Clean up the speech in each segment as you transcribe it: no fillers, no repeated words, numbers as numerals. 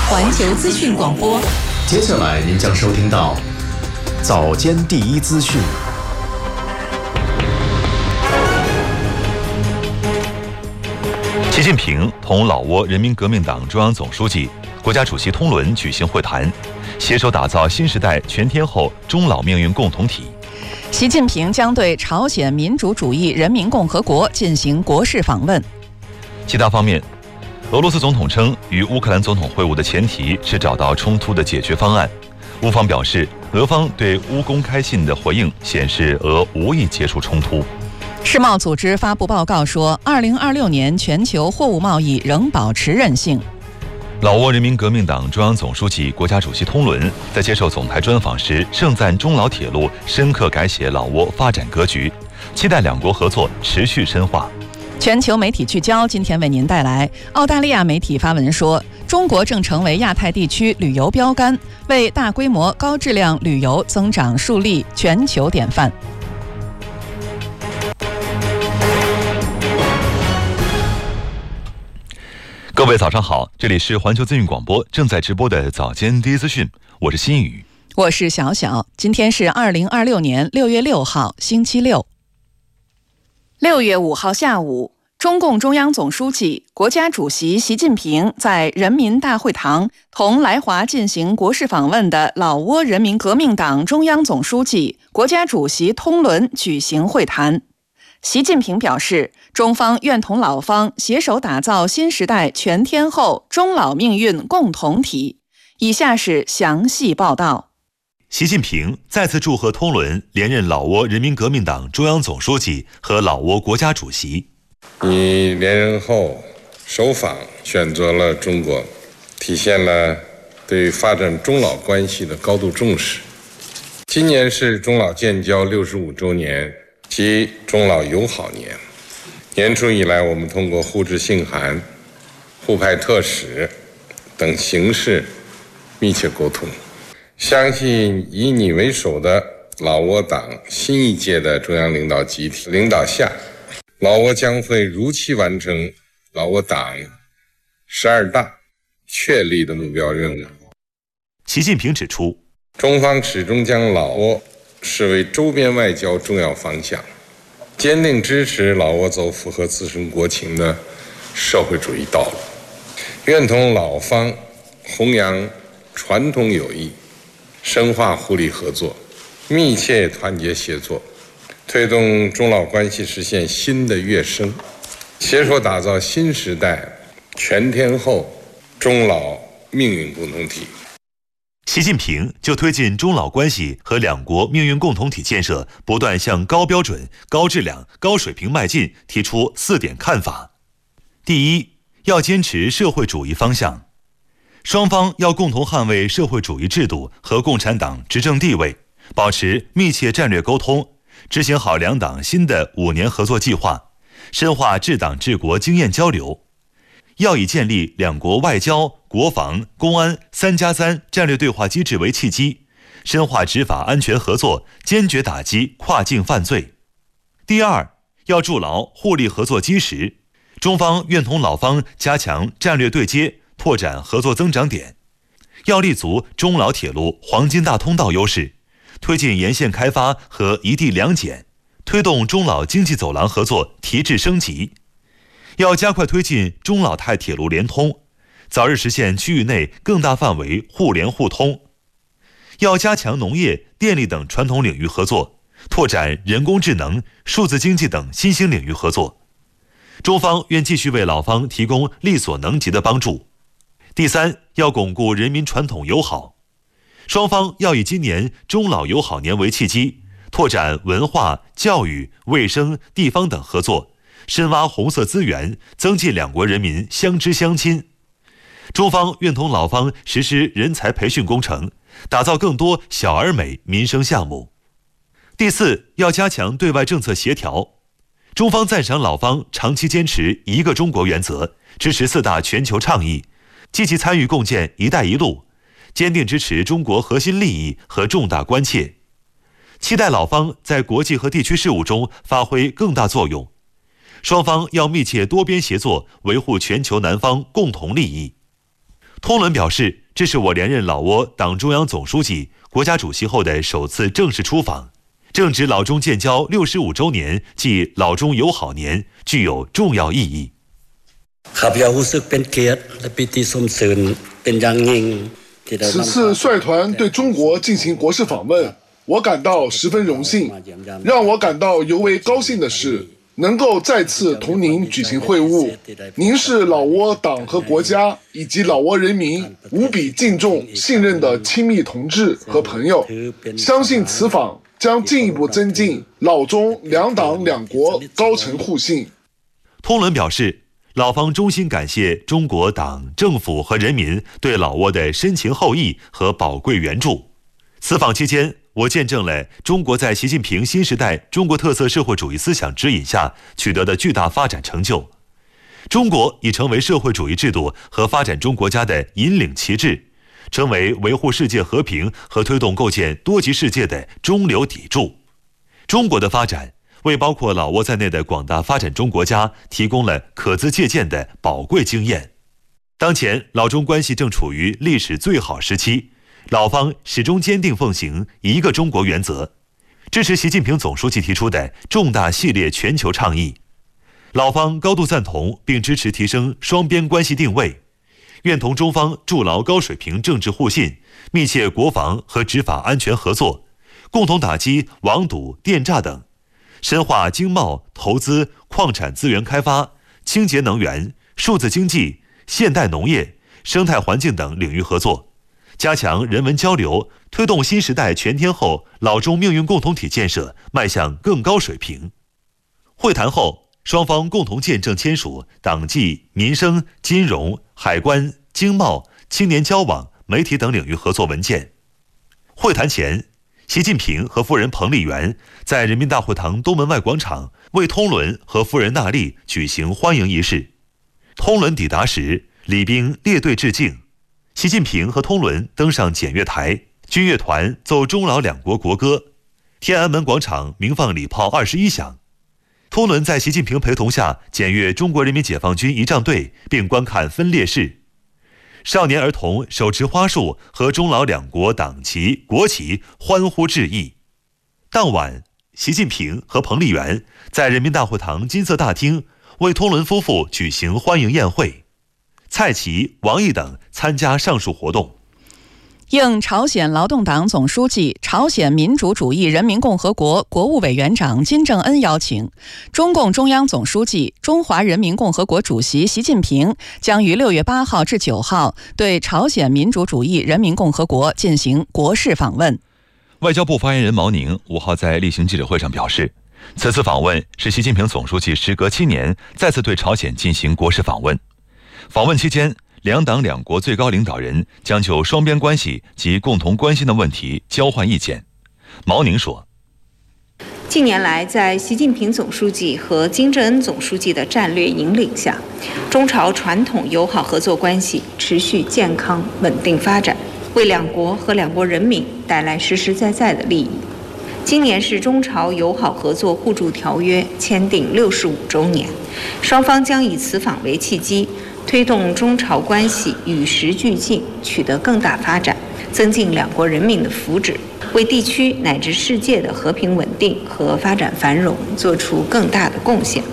环球资讯广播。 接下来您将收听到早间第一资讯。 习近平同老挝人民革命党中央总书记、国家主席通伦举行会谈，携手打造新时代全天候中老命运共同体。 习近平将对朝鲜民主主义人民共和国进行国事访问。 其他方面，俄罗斯总统称，与乌克兰总统会晤的前提是找到冲突的解决方案。乌方表示，俄方对乌公开信的回应显示，俄无意结束冲突。 世贸组织发布报告说，2026年全球货物贸易仍保持韧性。 老挝人民革命党中央总书记、国家主席通伦在接受总台专访时盛赞中老铁路深刻改写老挝发展格局，期待两国合作持续深化。 全球媒体聚焦今天为您带来，澳大利亚媒体发文说，中国正成为亚太地区旅游标杆，为大规模高质量旅游增长树立全球典范。 各位早上好，这里是环球资讯广播正在直播的早间第一资讯，我是新宇， 我是小小。今天是2026年6月6号，星期六。6月5号下午，中共中央总书记、国家主席习近平在人民大会堂同来华进行国事访问的老挝人民革命党中央总书记、国家主席通伦举行会谈。习近平表示，中方愿同老方携手打造新时代全天候中老命运共同体。以下是详细报道。 习近平再次祝贺通伦连任老挝人民革命党中央总书记和老挝国家主席。 你连任后首访选择了中国，体现了对发展中老关系的高度重视。今年是中老建交65周年及中老友好年。年初以来，我们通过互致信函、互派特使等形式密切沟通。相信以你为首的老挝党新一届的中央领导集体领导下，老挝将会如期完成老挝党12大确立的目标任务。 习近平指出， 中方始终将老挝视为周边外交重要方向，坚定支持老挝走符合自身国情的社会主义道路，愿同老方弘扬传统友谊，深化互利合作，密切团结协作，推动中老关系实现新的跃升，携手打造新时代全天候中老命运共同体。 习近平就推进中老关系和两国命运共同体建设不断向高标准、高质量、高水平迈进提出4点看法。第一，要坚持社会主义方向，双方要共同捍卫社会主义制度和共产党执政地位，保持密切战略沟通，执行好两党新的5年合作计划，深化治党治国经验交流。要以建立两国外交、国防、公安3+3战略对话机制为契机，深化执法安全合作，坚决打击跨境犯罪。第二，要筑牢互利合作基石，中方愿同老方加强战略对接，拓展合作增长点，要立足中老铁路黄金大通道优势，推进沿线开发和一地两检，推动中老经济走廊合作提质升级。要加快推进中老泰铁路联通，早日实现区域内更大范围互联互通。要加强农业、电力等传统领域合作，拓展人工智能、数字经济等新兴领域合作。中方愿继续为老方提供力所能及的帮助。第三，要巩固人民传统友好，双方要以今年中老友好年为契机，拓展文化、教育、卫生、地方等合作，深挖红色资源，增进两国人民相知相亲。中方愿同老方实施人才培训工程，打造更多小而美民生项目。第四，要加强对外政策协调。中方赞赏老方长期坚持一个中国原则，支持4大全球倡议，积极参与共建“一带一路”，坚定支持中国核心利益和重大关切。期待老方在国际和地区事务中发挥更大作用。双方要密切多边协作，维护全球南方共同利益。 通伦表示，这是我连任老挝党中央总书记、国家主席后的首次正式出访，正值老中建交65周年暨老中友好年，具有重要意义。 此次率团对中国进行国事访问，我感到十分荣幸。让我感到尤为高兴的是，能够再次同您举行会晤。您是老挝党和国家以及老挝人民无比敬重、信任的亲密同志和朋友。相信此访将进一步增进老中两党两国高层互信。 通伦表示，老方衷心感谢中国党、政府和人民对老挝的深情厚谊和宝贵援助。此访期间，我见证了中国在习近平新时代中国特色社会主义思想指引下取得的巨大发展成就。中国已成为社会主义制度和发展中国家的引领旗帜，成为维护世界和平和推动构建多极世界的中流砥柱。中国的发展为包括老挝在内的广大发展中国家提供了可资借鉴的宝贵经验。当前老中关系正处于历史最好时期，老方始终坚定奉行一个中国原则，支持习近平总书记提出的重大系列全球倡议。老方高度赞同并支持提升双边关系定位，愿同中方筑牢高水平政治互信，密切国防和执法安全合作，共同打击网赌、电诈等，深化经贸、投资、矿产资源开发、清洁能源、数字经济、现代农业、生态环境等领域合作，加强人文交流，推动新时代全天候老中命运共同体建设迈向更高水平。会谈后，双方共同见证签署党纪、民生、金融、海关、经贸、青年交往、媒体等领域合作文件。会谈前，习近平和夫人彭丽媛在人民大会堂东门外广场为通伦和夫人娜丽举行欢迎仪式。通伦抵达时，礼宾列队致敬。习近平和通伦登上检阅台，军乐团奏中老两国国歌，天安门广场鸣放礼炮21响。通伦在习近平陪同下检阅中国人民解放军仪仗队，并观看分列式。少年儿童手持花束和中老两国党旗、国旗欢呼致意。当晚，习近平和彭丽媛在人民大会堂金色大厅为通伦夫妇举行欢迎宴会，蔡奇、王毅等参加上述活动。 应朝鲜劳动党总书记、朝鲜民主主义人民共和国国务委员长金正恩邀请，中共中央总书记、中华人民共和国主席习近平将于6月8号至9号对朝鲜民主主义人民共和国进行国事访问。 外交部发言人毛宁5号在例行记者会上表示，此次访问是习近平总书记时隔7年再次对朝鲜进行国事访问。访问期间，两党两国最高领导人将就双边关系及共同关心的问题交换意见。毛宁说， 近年来，在习近平总书记和金正恩总书记的战略引领下，中朝传统友好合作关系持续健康稳定发展，为两国和两国人民带来实实在在的利益。今年是中朝友好合作互助条约签订65周年，双方将以此访为契机，推动中朝关系与时俱进，取得更大发展，增进两国人民的福祉，为地区乃至世界的和平稳定和发展繁荣做出更大的贡献。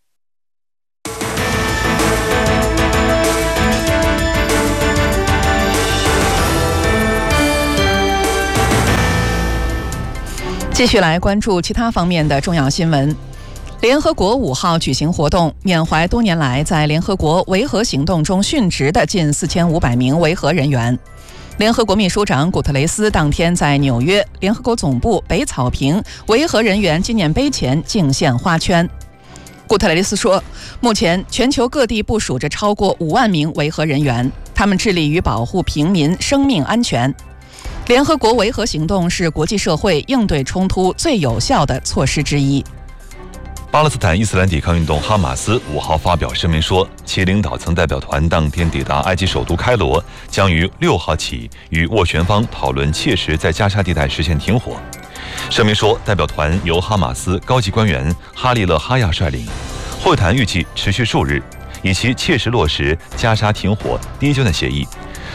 继续来关注其他方面的重要新闻。联合国5号举行活动，缅怀多年来在联合国维和行动中殉职的近4500名维和人员。联合国秘书长古特雷斯当天在纽约联合国总部北草坪维和人员纪念碑前敬献花圈。古特雷斯说，目前全球各地部署着超过5万名维和人员，他们致力于保护平民生命安全。联合国维和行动是国际社会应对冲突最有效的措施之一。 巴勒斯坦伊斯兰抵抗运动哈马斯5号发表声明说，其领导层代表团当天抵达埃及首都开罗，将于6号起与斡旋方讨论切实在加沙地带实现停火。声明说，代表团由哈马斯高级官员哈利勒哈亚率领，会谈预计持续数日，以其切实落实加沙停火第一阶段协议，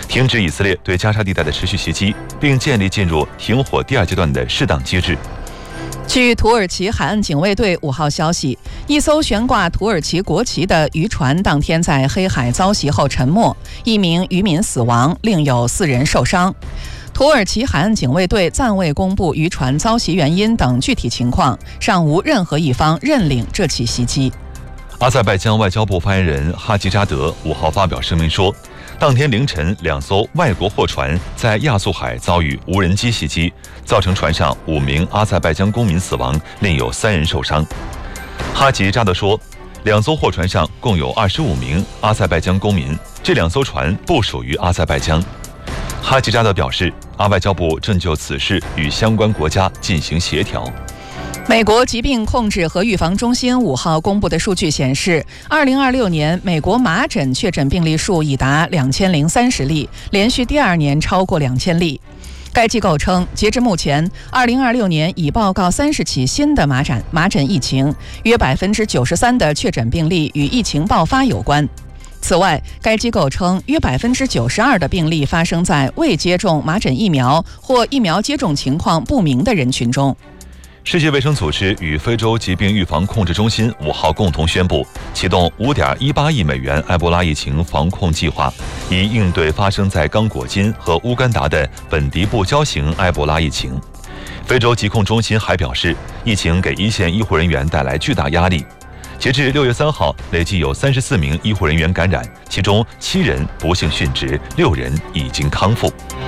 停止以色列对加沙地带的持续袭击，并建立进入停火第2阶段的适当机制。 据土耳其海岸警卫队5号消息，一艘悬挂土耳其国旗的渔船当天在黑海遭袭后沉没，1名渔民死亡，另有4人受伤。土耳其海岸警卫队暂未公布渔船遭袭原因等具体情况，尚无任何一方认领这起袭击。 阿塞拜疆外交部发言人哈吉扎德5号发表声明说，当天凌晨2艘外国货船在亚速海遭遇无人机袭击，造成船上5名阿塞拜疆公民死亡，另有3人受伤。哈吉扎德说，2艘货船上共有25名阿塞拜疆公民，这2艘船不属于阿塞拜疆。哈吉扎德表示，阿外交部正就此事与相关国家进行协调。 美国疾病控制和预防中心5号公布的数据显示，2026年美国麻疹确诊病例数已达2030例，连续第2年超过2000例。该机构称，截至目前，2026年已报告30起新的麻疹疫情，约93%的确诊病例与疫情爆发有关。此外，该机构称，约92%的病例发生在未接种麻疹疫苗或疫苗接种情况不明的人群中。 世界卫生组织与非洲疾病预防控制中心5号共同宣布，启动5.18亿美元埃博拉疫情防控计划，以应对发生在刚果金和乌干达的本地部交型埃博拉疫情。非洲疾控中心还表示，疫情给一线医护人员带来巨大压力。截至6月3号，累计有34名医护人员感染，其中7人不幸殉职，6人已经康复。